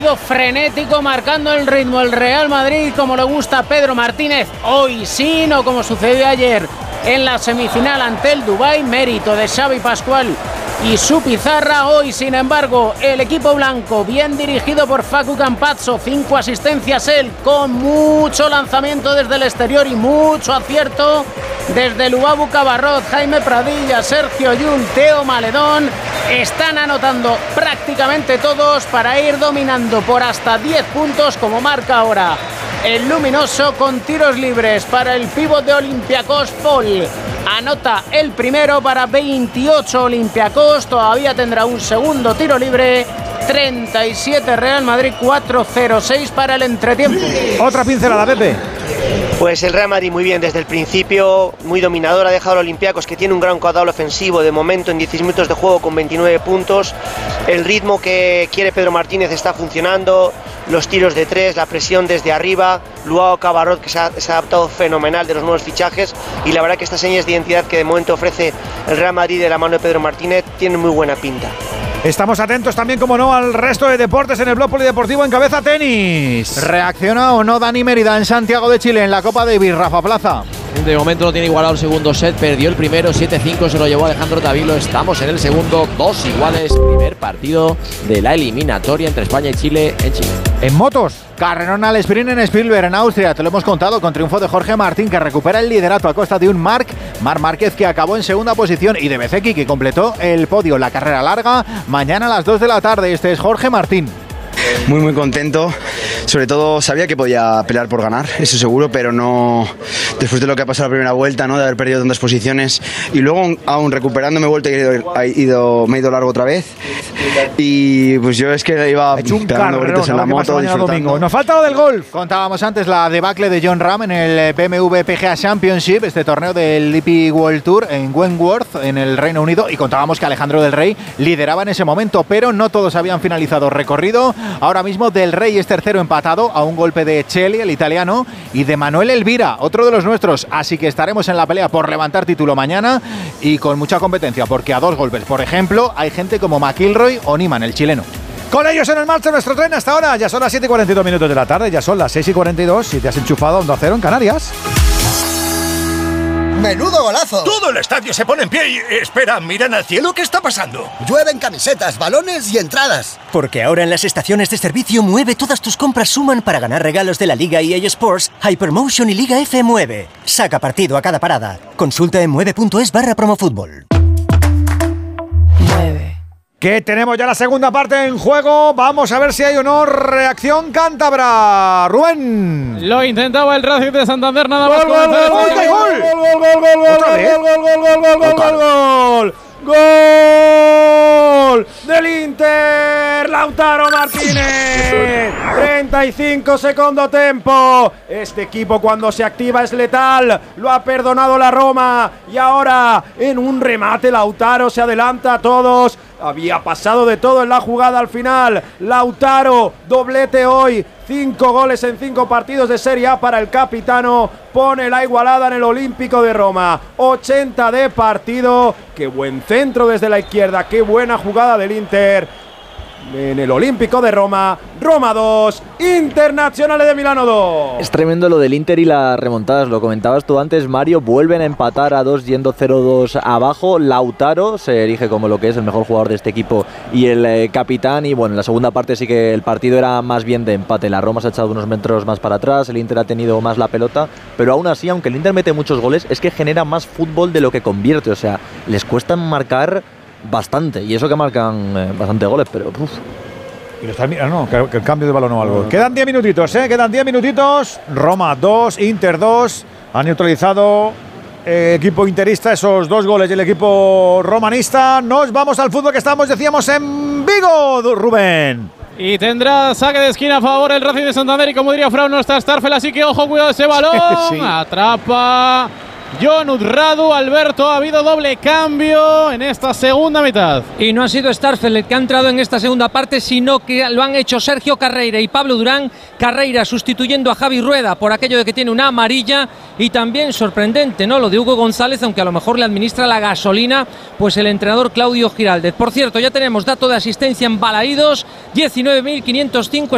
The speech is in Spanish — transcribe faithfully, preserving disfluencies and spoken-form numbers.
frenético marcando el ritmo el Real Madrid como le gusta a Pedro Martínez. Hoy sí, no como sucedió ayer en la semifinal ante el Dubái, mérito de Xavi Pascual y su pizarra. Hoy, sin embargo, el equipo blanco, bien dirigido por Facu Campazzo, cinco asistencias él, con mucho lanzamiento desde el exterior y mucho acierto desde Luabu Cabarrot, Jaime Pradilla, Sergio Llull, Teo Maledón. Están anotando prácticamente todos para ir dominando por hasta diez puntos, como marca ahora el luminoso, con tiros libres para el pívot de Olympiacos, Paul. Anota el primero para veintiocho Olympiacos, todavía tendrá un segundo tiro libre. treinta y siete Real Madrid, cuatro cero seis para el entretiempo. Otra pincelada, Pepe. Pues el Real Madrid muy bien desde el principio, muy dominador, ha dejado al Olympiacos, que tiene un gran caudal ofensivo de momento en dieciséis minutos de juego con veintinueve puntos. El ritmo que quiere Pedro Martínez está funcionando, los tiros de tres, la presión desde arriba, Luao Cabarrot, que se ha, se ha adaptado fenomenal de los nuevos fichajes, y la verdad que estas señas de identidad que de momento ofrece el Real Madrid de la mano de Pedro Martínez tienen muy buena pinta. Estamos atentos también, como no, al resto de deportes en el blog polideportivo. En cabeza, tenis. ¿Reacciona o no Dani Mérida en Santiago de Chile en la Copa Davis, Rafa Plaza? De momento lo tiene igualado el segundo set, perdió el primero, siete cinco, se lo llevó Alejandro Tavilo. Estamos en el segundo, dos iguales, primer partido de la eliminatoria entre España y Chile en Chile. En motos, carrerón al sprint en Spielberg, en Austria, te lo hemos contado, con triunfo de Jorge Martín, que recupera el liderato a costa de un Marc, Marc Márquez, que acabó en segunda posición, y de Bezzecchi, que completó el podio. La carrera larga, mañana a las dos de la tarde. Este es Jorge Martín. Muy muy contento, sobre todo sabía que podía pelear por ganar, eso seguro, pero no después de lo que ha pasado la primera vuelta, ¿no? De haber perdido tantas posiciones, y luego aún recuperando me he vuelto, he ido, he ido, me he ido largo otra vez, y pues yo es que iba pegando gritos en la moto, disfrutando. Nos falta lo del golf. Contábamos antes la debacle de Jon Rahm en el B M W P G A Championship, este torneo del D P World Tour en Wentworth, en el Reino Unido, y contábamos que Alejandro Del Rey lideraba en ese momento, pero no todos habían finalizado recorrido. Ahora mismo Del Rey es tercero, empatado a un golpe de Cheli, el italiano, y de Manuel Elvira, otro de los nuestros. Así que estaremos en la pelea por levantar título mañana, y con mucha competencia, porque a dos golpes, por ejemplo, hay gente como McIlroy o Niemann, el chileno. Con ellos en el marcha nuestro tren hasta ahora. Ya son las siete y cuarenta y dos minutos de la tarde, ya son las seis y cuarenta y dos. Si te has enchufado a Onda Cero en Canarias. ¡Menudo golazo! Todo el estadio se pone en pie y... Espera, miran al cielo, ¿qué está pasando? Llueven camisetas, balones y entradas. Porque ahora en las estaciones de servicio Mueve todas tus compras suman para ganar regalos de la Liga E A Sports, Hypermotion y Liga F Mueve. Saca partido a cada parada. Consulta en mueve.es barra promofútbol. Que tenemos ya la segunda parte en juego. Vamos a ver si hay o no reacción cántabra. Rubén. Lo intentaba el Racing de Santander, nada más. ¡Gol, gol, gol, gol, gol, gol, gol, gol, gol, ¿Otra vez? gol, gol, gol, gol, gol, gol, gol, gol del Inter, Lautaro Martínez. treinta y cinco segundo tempo. Este equipo cuando se activa es letal. Lo ha perdonado la Roma. Y ahora en un remate Lautaro se adelanta a todos. Había pasado de todo en la jugada al final. Lautaro, doblete hoy. Cinco goles en cinco partidos de Serie A para el capitano. Pone la igualada en el Olímpico de Roma. ochenta de partido. Qué buen centro desde la izquierda. Qué buena jugada del Inter. En el Olímpico de Roma, Roma dos, Internazionale de Milano dos. Es tremendo lo del Inter y las remontadas, lo comentabas tú antes, Mario. Vuelven a empatar a dos yendo cero dos abajo. Lautaro se erige como lo que es el mejor jugador de este equipo y el eh, capitán. Y bueno, en la segunda parte sí que el partido era más bien de empate. La Roma se ha echado unos metros más para atrás, el Inter ha tenido más la pelota, pero aún así, aunque el Inter mete muchos goles, es que genera más fútbol de lo que convierte. O sea, les cuesta marcar bastante, y eso que marcan eh, bastante goles, pero uff. Y lo está mirando, no, que, que el cambio de balón o algo. Quedan diez minutitos, ¿eh? Quedan diez minutitos. Roma dos, Inter dos. Ha neutralizado eh, equipo interista esos dos goles del equipo romanista. Nos vamos al fútbol, que estamos, decíamos, en Vigo, Rubén. Y tendrá saque de esquina a favor el Racing de Santander, y como diría Frau, no está Starfel, así que ojo, cuidado ese balón. Sí. Atrapa Jon Urradu. Alberto, ha habido doble cambio en esta segunda mitad. Y no ha sido Starfel el que ha entrado en esta segunda parte, sino que lo han hecho Sergio Carreira y Pablo Durán. Carreira sustituyendo a Javi Rueda por aquello de que tiene una amarilla. Y también sorprendente, ¿no?, lo de Hugo González, aunque a lo mejor le administra la gasolina pues el entrenador Claudio Giraldez. Por cierto, ya tenemos dato de asistencia en Balaídos, diecinueve mil quinientos cinco.